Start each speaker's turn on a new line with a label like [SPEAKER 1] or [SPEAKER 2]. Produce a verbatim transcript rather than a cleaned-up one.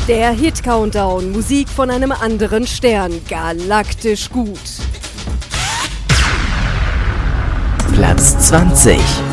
[SPEAKER 1] Der Hit-Countdown, Musik von einem anderen Stern, galaktisch gut.
[SPEAKER 2] Platz zwanzig.